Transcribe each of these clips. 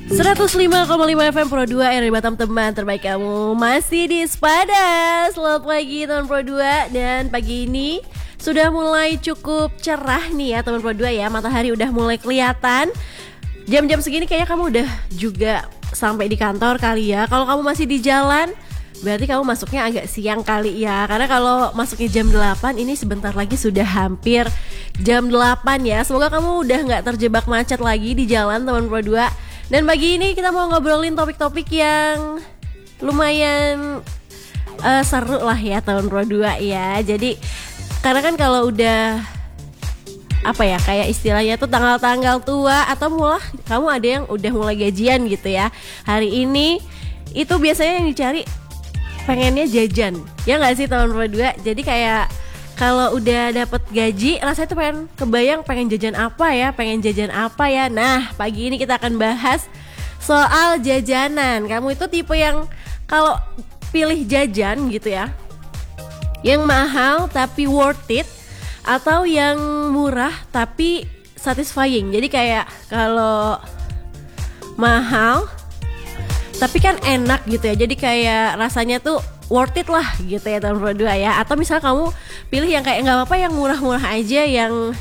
105,5 FM Pro 2 RRI Batam, teman terbaik kamu masih di Sepada. Selamat pagi teman Pro 2. Dan pagi ini sudah mulai cukup cerah nih ya teman Pro 2 ya. Matahari udah mulai kelihatan. Jam-jam segini kayaknya kamu udah juga sampai di kantor kali ya. Kalau kamu masih di jalan, berarti kamu masuknya agak siang kali ya. Karena kalau masuknya jam 8, ini sebentar lagi sudah hampir jam 8 ya. Semoga kamu udah gak terjebak macet lagi di jalan teman Pro 2. Dan pagi ini kita mau ngobrolin topik-topik yang lumayan seru lah ya tahun Pro 2 ya. Jadi karena kan kalau udah apa ya, kayak istilahnya tuh tanggal-tanggal tua atau malah kamu ada yang udah mulai gajian gitu ya. Hari ini itu biasanya yang dicari pengennya jajan. Ya gak sih tahun Pro 2? Jadi kayak kalau udah dapet gaji, rasanya tuh pengen jajan apa ya. Nah, pagi ini kita akan bahas soal jajanan. Kamu itu tipe yang kalau pilih jajan gitu ya, yang mahal tapi worth it, atau yang murah tapi satisfying. Jadi kayak kalau mahal tapi kan enak gitu ya. Jadi kayak rasanya tuh worth it lah gitu ya tahun Pro 2 ya. Atau misalnya kamu pilih yang kayak gak apa-apa, yang murah-murah aja, yang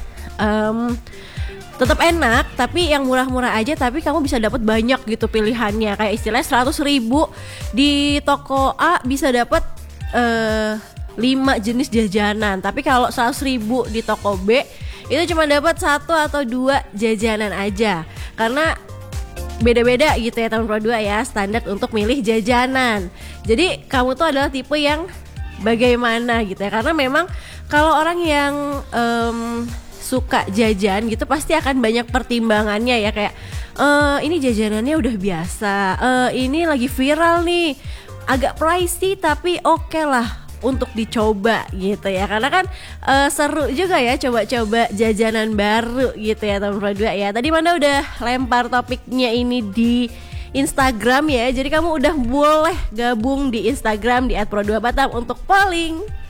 tetap enak tapi yang murah-murah aja, tapi kamu bisa dapat banyak gitu pilihannya. Kayak istilahnya 100.000 di toko A bisa dapat 5 jenis jajanan. Tapi kalau 100.000 di toko B itu cuma dapat 1 atau 2 jajanan aja. Karena beda-beda gitu ya tahun Pro 2 ya standar untuk milih jajanan. Jadi kamu tuh adalah tipe yang bagaimana gitu ya. Karena memang kalau orang yang suka jajan gitu pasti akan banyak pertimbangannya ya. Kayak ini jajanannya udah biasa, ini lagi viral nih, agak pricey tapi oke lah untuk dicoba gitu ya. Karena kan seru juga ya coba-coba jajanan baru gitu ya teman Pro 2 ya. Tadi Manda udah lempar topiknya ini di Instagram ya. Jadi kamu udah boleh gabung di Instagram di @pro2batam untuk polling.